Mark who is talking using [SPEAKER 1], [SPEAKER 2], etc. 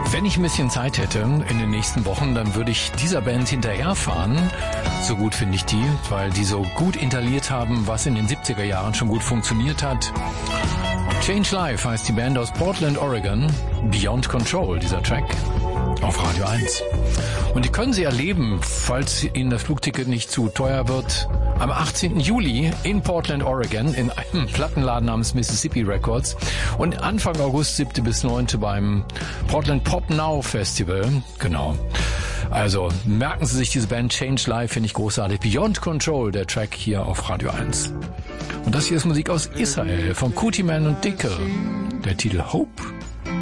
[SPEAKER 1] Wenn ich ein bisschen Zeit hätte in den nächsten Wochen, dann würde ich dieser Band hinterherfahren. So gut finde ich die, weil die so gut inhaliert haben, was in den 70er Jahren schon gut funktioniert hat. Change Life heißt die Band aus Portland, Oregon. Beyond Control, dieser Track auf Radio 1. Und die können Sie erleben, falls Ihnen das Flugticket nicht zu teuer wird, am 18. Juli in Portland, Oregon, in einem Plattenladen namens Mississippi Records und Anfang August 7. bis 9. beim Portland Pop Now Festival. Genau. Also merken Sie sich diese Band Change Life, finde ich großartig. Beyond Control, der Track hier auf Radio 1. Und das hier ist Musik aus Israel, von Cootie Man und Dickel. Der Titel Hope.